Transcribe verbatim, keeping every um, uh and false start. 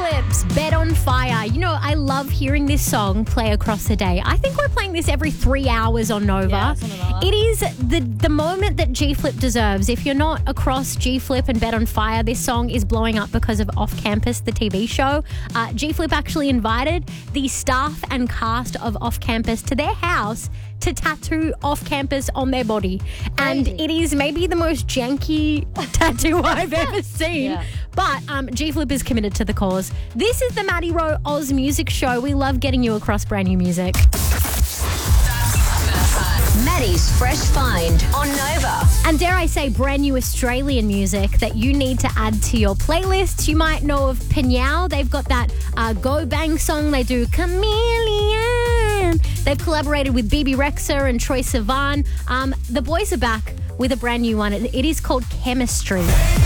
G-Flip's Bed on Fire. You know, I love hearing this song play across the day. I think we're playing this every three hours on Nova. Yeah, something like that. It is the, the moment that G-Flip deserves. If you're not across G-Flip and Bed on Fire, this song is blowing up because of Off Campus, the T V show. Uh, G-Flip actually invited the staff and cast of Off Campus to their house to tattoo Off Campus on their body. And Crazy. it is maybe the most janky tattoo I've ever seen. Yeah. But um, G-Flip is committed to the cause. This is the Maddie Rowe Oz Music Show. We love getting you across brand new music. Maddie's Fresh Find on Nova. And dare I say, brand new Australian music that you need to add to your playlists. You might know of Pinyao. They've got that uh, Go Bang song. They do Chameleon. They've collaborated with B B Rexa and Troye Sivan. Um, the boys are back with a brand new one. It, it is called Chemistry.